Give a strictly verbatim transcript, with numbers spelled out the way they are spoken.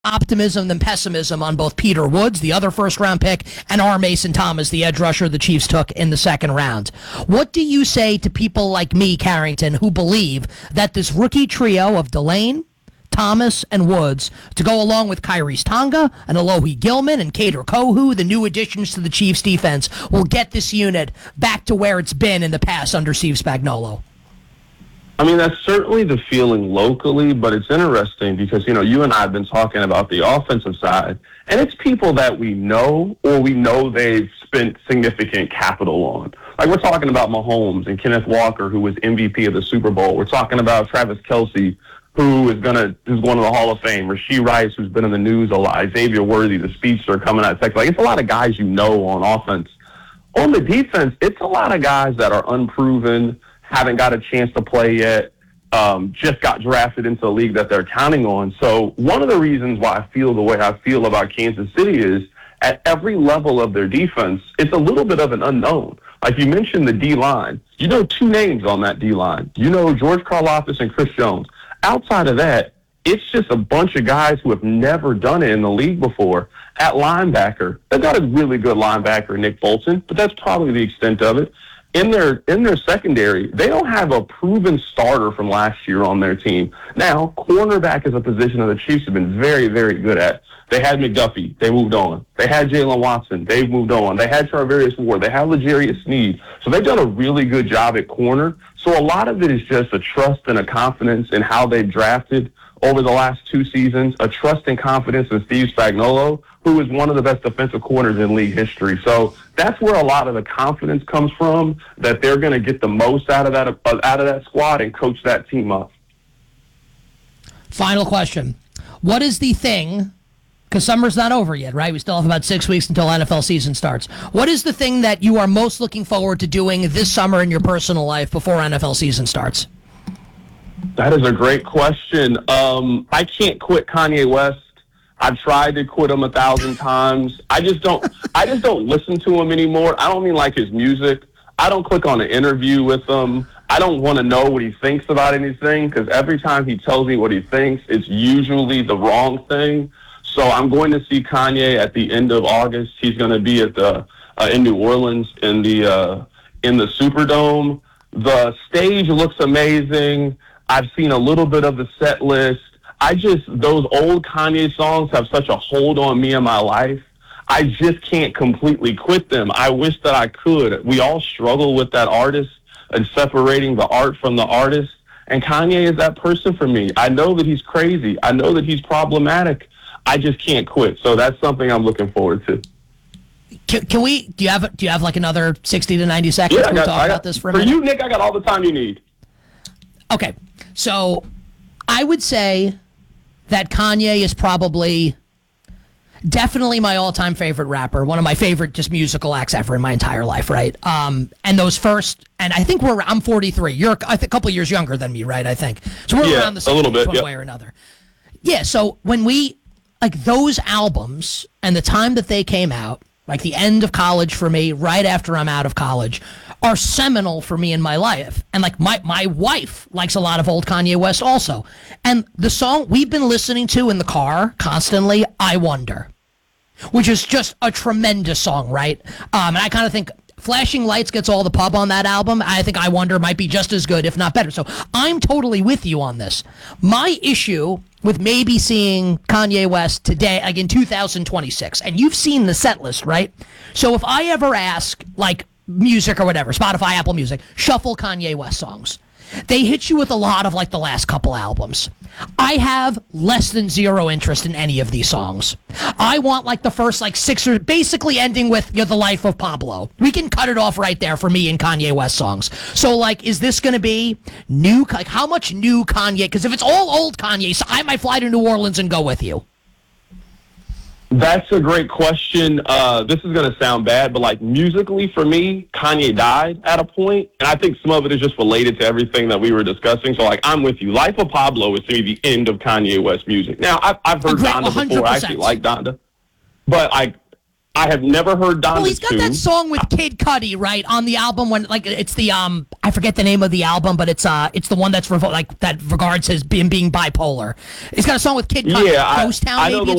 optimism than pessimism on both Peter Woods, the other first-round pick, and R. Mason Thomas, the edge rusher the Chiefs took in the second round. What do you say to people like me, Carrington, who believe that this rookie trio of Delane, Thomas, and Woods, to go along with Kyrie's Tonga and Alohi Gilman and Kader Kohu, the new additions to the Chiefs defense, will get this unit back to where it's been in the past under Steve Spagnuolo? I mean, that's certainly the feeling locally, but it's interesting because, you know, you and I have been talking about the offensive side, and it's people that we know or we know they've spent significant capital on. Like, we're talking about Mahomes and Kenneth Walker, who was M V P of the Super Bowl. We're talking about Travis Kelce, who is gonna who's going to the Hall of Fame. Rasheed Rice, who's been in the news a lot. Xavier Worthy, the speedster coming out of Texas. Like, it's a lot of guys you know on offense. On the defense, it's a lot of guys that are unproven, haven't got a chance to play yet, um, just got drafted into the league that they're counting on. So one of the reasons why I feel the way I feel about Kansas City is at every level of their defense, it's a little bit of an unknown. Like you mentioned the D-line. You know two names on that D-line. You know George Karlaftis and Chris Jones. Outside of that, it's just a bunch of guys who have never done it in the league before. At linebacker, they've got a really good linebacker, Nick Bolton, but that's probably the extent of it. In their in their secondary, they don't have a proven starter from last year on their team. Now, cornerback is a position that the Chiefs have been very, very good at. They had McDuffie. They moved on. They had Jalen Watson. They moved on. They had Charvarius Ward. They had L'Jarius Sneed. So they've done a really good job at corner. So a lot of it is just a trust and a confidence in how they've drafted over the last two seasons, a trust and confidence in Steve Spagnuolo, who is one of the best defensive corners in league history. So that's where a lot of the confidence comes from, that they're going to get the most out of that out of that squad and coach that team up. Final question. What is the thing, because summer's not over yet, right? We still have about six weeks until N F L season starts. What is the thing that you are most looking forward to doing this summer in your personal life before N F L season starts? That is a great question. Um, I can't quit Kanye West. I've tried to quit him a thousand times. I just don't. I just don't listen to him anymore. I don't mean like his music. I don't click on an interview with him. I don't want to know what he thinks about anything because every time he tells me what he thinks, it's usually the wrong thing. So I'm going to see Kanye at the end of August. He's going to be at the uh, in New Orleans in the uh, in the Superdome. The stage looks amazing. I've seen a little bit of the set list. I just, those old Kanye songs have such a hold on me in my life. I just can't completely quit them. I wish that I could. We all struggle with that artist and separating the art from the artist. And Kanye is that person for me. I know that he's crazy. I know that he's problematic. I just can't quit. So that's something I'm looking forward to. Can, can we, do you have, do you have like another sixty to ninety seconds yeah, to got, talk got, about this for a for minute? For you, Nick, I got all the time you need. Okay. So I would say that Kanye is probably definitely my all-time favorite rapper, one of my favorite just musical acts ever in my entire life, right? Um, and those first, and I think we're, I'm forty-three. You're I think, a couple years younger than me, right? I think. So we're yeah, around the same a little age bit, one yep. way or another. Yeah, so when we, like those albums and the time that they came out, like the end of college for me, right after I'm out of college, are seminal for me in my life. And like my, my wife likes a lot of old Kanye West also. And the song we've been listening to in the car constantly, I Wonder, which is just a tremendous song, right? Um, and I kind of think Flashing Lights gets all the pub on that album. I think I Wonder might be just as good, if not better. So I'm totally with you on this. My issue with maybe seeing Kanye West today, like in two thousand twenty-six, and you've seen the set list, right? So if I ever ask, like, music or whatever, Spotify, Apple Music, shuffle Kanye West songs, they hit you with a lot of like the last couple albums. I have less than zero interest in any of these songs. I want like the first like six or basically ending with, you know, The Life of Pablo. We can cut it off right there for me in Kanye West songs. So like, is this going to be new? Like how much new Kanye? Because if it's all old Kanye, so I might fly to New Orleans and go with you. That's a great question. Uh, this is going to sound bad, but like musically for me, Kanye died at a point, and I think some of it is just related to everything that we were discussing. So like, I'm with you. Life of Pablo is to me the end of Kanye West music. Now, I've, I've heard Agreed, Donda before. I actually like Donda. But like, I have never heard Donda Well, he's got two. that song with Kid Cudi, right, on the album when like it's the um I forget the name of the album, but it's uh it's the one that's revo- like that regards his being being bipolar. He's got a song with Kid Cudi, Yeah, I- Ghost Town, I know maybe the